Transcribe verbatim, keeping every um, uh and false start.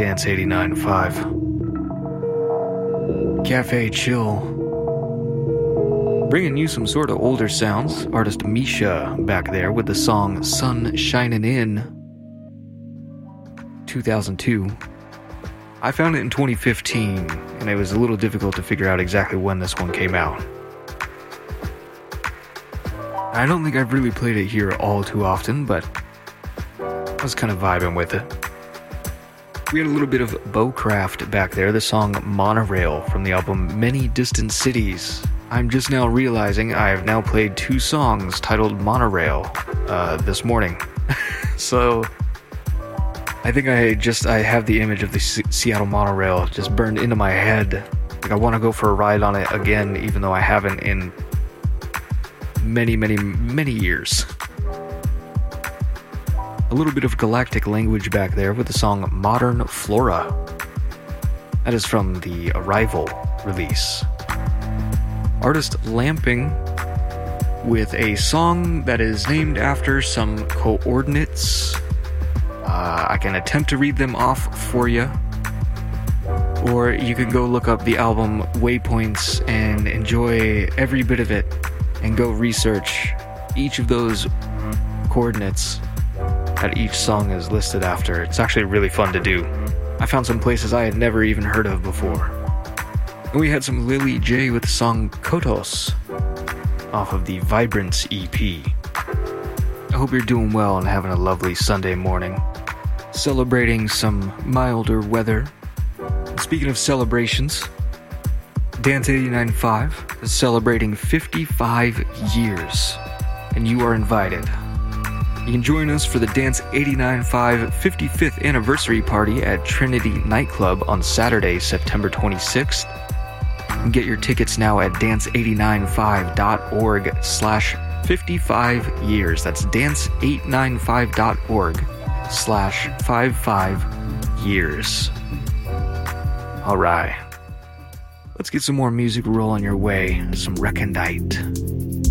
Dance eighty-nine point five. Cafe Chill. Bringing you some sort of older sounds. Artist Misha back there with the song Sun Shinin' In. two thousand two. I found it in twenty fifteen, and it was a little difficult to figure out exactly when this one came out. I don't think I've really played it here all too often, but I was kind of vibing with it. We had a little bit of Bowcraft back there, the song Monorail from the album Many Distant Cities. I'm just now realizing I have now played two songs titled Monorail uh, this morning. So I think I just, I have the image of the C- Seattle monorail just burned into my head. Like I want to go for a ride on it again, even though I haven't in many, many, many years. A little bit of galactic language back there with the song Modern Flora. That is from the Arrival release. Artist Lamping with a song that is named after some coordinates. Uh, I can attempt to read them off for you, or you can go look up the album Waypoints and enjoy every bit of it and go research each of those coordinates that each song is listed after. It's actually really fun to do. I found some places I had never even heard of before. And we had some Lily J with the song Kotos off of the Vibrance E P. I hope you're doing well and having a lovely Sunday morning. Celebrating some milder weather. And speaking of celebrations, Dance eighty-nine point five is celebrating fifty-five years, and you are invited. You can join us for the Dance eighty-nine point five fifty-fifth anniversary party at Trinity Nightclub on Saturday, September twenty-sixth. You can get your tickets now at dance eight nine five dot org slash fifty-five years. That's dance eight nine five dot org slash fifty-five years. All right. Let's get some more music rolling your way. Some Recondite.